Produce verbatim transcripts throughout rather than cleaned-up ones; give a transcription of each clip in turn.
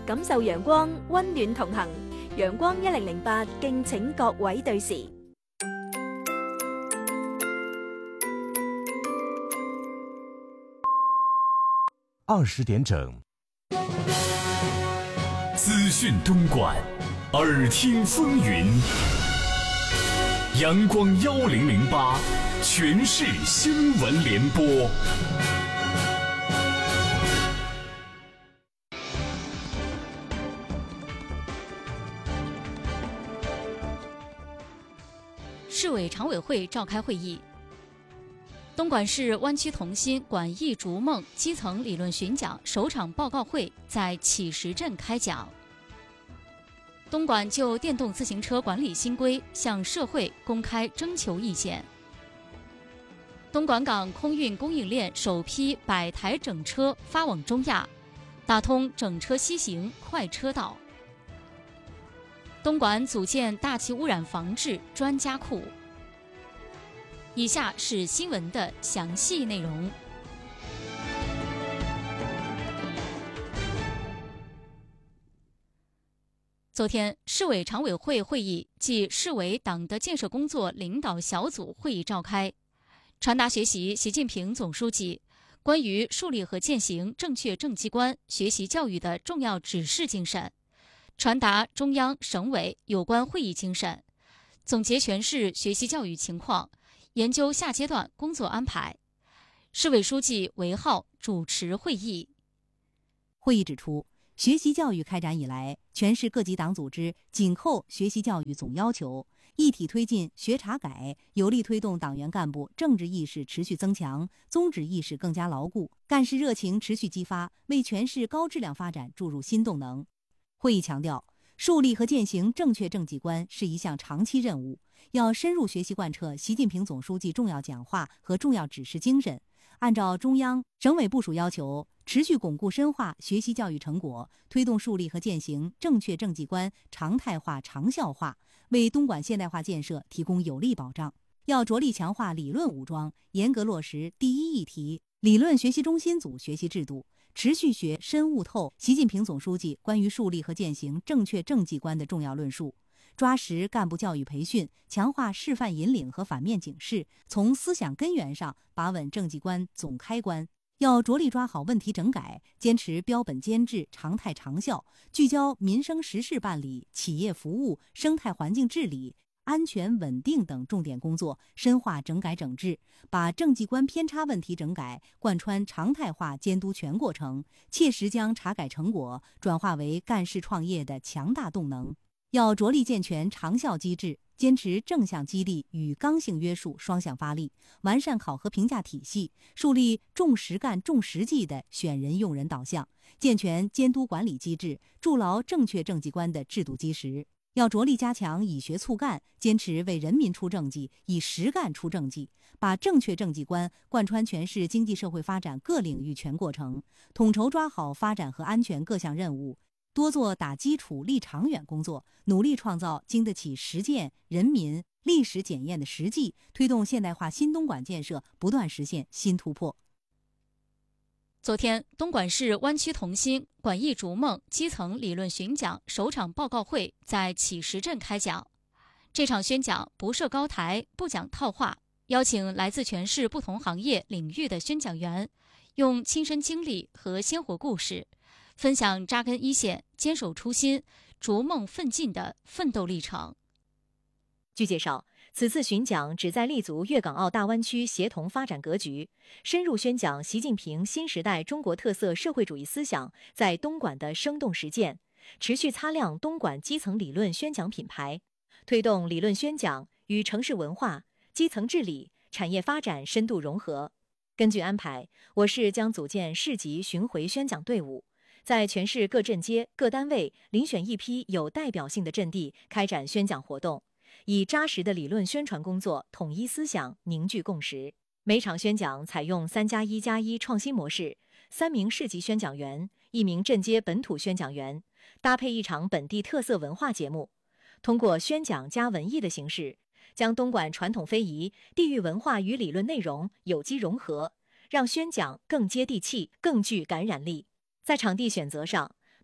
感受陽光，溫暖同行。陽光一零零八，敬請各位對時。 二十點整， 資訊東莞，耳聽風雲。陽光幺零零八，全市新聞聯播。 市委常委会召开会议。东莞市湾区同心管艺逐梦基层理论巡讲首场报告会在启石镇开讲。东莞就电动自行车管理新规向社会公开征求意见。东莞港空运供应链首批百台整车发往中亚，打通整车西行快车道。东莞组建大气污染防治专家库。以下是新闻的详细内容。昨天，市委常委会会议暨市委党的建设工作领导小组会议召开，传达学习习近平总书记关于树立和践行正确政绩观学习教育的重要指示精神，传达中央省委有关会议精神，总结全市学习教育情况，研究下阶段工作安排。市委书记韦浩主持会议。 会议指出，学习教育开展以来，全市各级党组织紧扣学习教育总要求，一体推进学查改，有力推动党员干部政治意识持续增强，宗旨意识更加牢固，干事热情持续激发，为全市高质量发展注入新动能。会议强调，树立和践行正确政绩观是一项长期任务，要深入学习贯彻习近平总书记重要讲话和重要指示精神，按照中央、省委部署要求，持续巩固深化学习教育成果，推动树立和践行正确政绩观常态化、长效化，为东莞现代化建设提供有力保障。要着力强化理论武装，严格落实第一议题理论学习中心组学习制度，持续学深悟透习近平总书记关于树立和践行正确政绩观的重要论述，抓实干部教育培训，强化示范引领和反面警示，从思想根源上把稳政绩观总开关。要着力抓好问题整改，坚持标本兼治、常态长效，聚焦民生实事办理、企业服务、生态环境治理、安全稳定等重点工作，深化整改整治，把政绩观偏差问题整改贯穿常态化监督全过程，切实将查改成果转化为干事创业的强大动能。要着力健全长效机制，坚持正向激励与刚性约束双向发力，完善考核评价体系，树立重实干重实际的选人用人导向，健全监督管理机制，筑牢正确政绩观的制度基石。要着力加强以学促干，坚持为人民出政绩，以实干出政绩，把正确政绩观贯穿全市经济社会发展各领域全过程，统筹抓好发展和安全各项任务，多做打基础立长远工作，努力创造经得起实践、人民、历史检验的实际，推动现代化新东莞建设不断实现新突破。 昨天，东莞市湾区同心管艺逐梦基层理论巡讲首场报告会在启石镇开讲。这场宣讲不设高台，不讲套话，邀请来自全市不同行业领域的宣讲员，用亲身经历和鲜活故事，分享扎根一线、坚守初心、逐梦奋进的奋斗历程。 据介绍，此次巡讲旨在立足粤港澳大湾区协同发展格局，深入宣讲习近平新时代中国特色社会主义思想在东莞的生动实践，持续擦亮东莞基层理论宣讲品牌，推动理论宣讲与城市文化、基层治理、产业发展深度融合。根据安排，我市将组建市级巡回宣讲队伍，在全市各镇街、各单位遴选一批有代表性的阵地开展宣讲活动，以扎实的理论宣传工作统一思想、凝聚共识。每场宣讲采用三加一加一创新模式，三名市级宣讲员，一名镇街本土宣讲员，搭配一场本地特色文化节目，通过宣讲加文艺的形式，将东莞传统非遗、地域文化与理论内容有机融合，让宣讲更接地气、更具感染力。在场地选择上，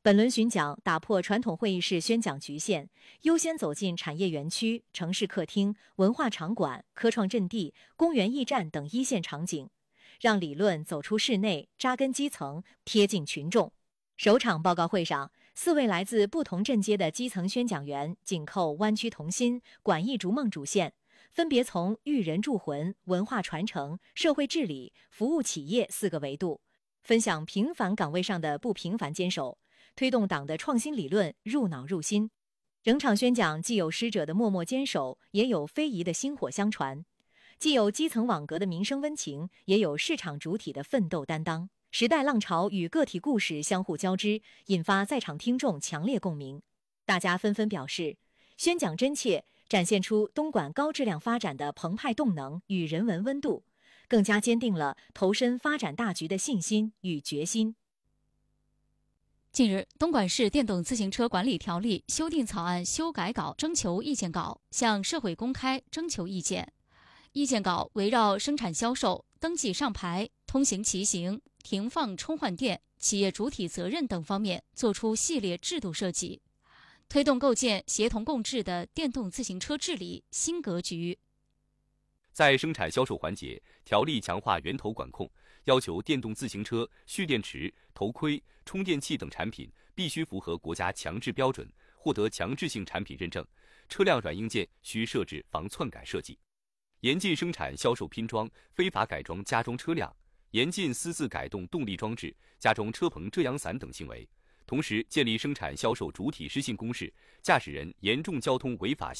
本轮巡讲打破传统会议室宣讲局限，优先走进产业园区、城市客厅、文化场馆、科创阵地、公园驿站等一线场景，让理论走出室内，扎根基层，贴近群众。首场报告会上，四位来自不同镇街的基层宣讲员紧扣湾区同心、管艺逐梦主线，分别从育人铸魂、文化传承、社会治理、服务企业四个维度，分享平凡岗位上的不平凡坚守，推动党的创新理论入脑入心。整场宣讲既有师者的默默坚守，也有非遗的薪火相传；既有基层网格的民生温情，也有市场主体的奋斗担当。时代浪潮与个体故事相互交织，引发在场听众强烈共鸣。大家纷纷表示，宣讲真切，展现出东莞高质量发展的澎湃动能与人文温度，更加坚定了投身发展大局的信心与决心。 近日，东莞市电动自行车管理条例修订草案修改稿征求意见稿向社会公开征求意见。意见稿围绕生产销售、登记上牌、通行骑行、停放充换电、企业主体责任等方面作出系列制度设计，推动构建协同共治的电动自行车治理新格局。 在生产销售环节，条例强化源头管控，要求电动自行车、蓄电池、头盔、充电器等产品必须符合国家强制标准，获得强制性产品认证。车辆软硬件需设置防篡改设计。严禁生产销售拼装、非法改装加装车辆，严禁私自改动动力装置、加装车棚遮阳伞等行为。同时，建立生产销售主体失信公示，驾驶人严重交通违法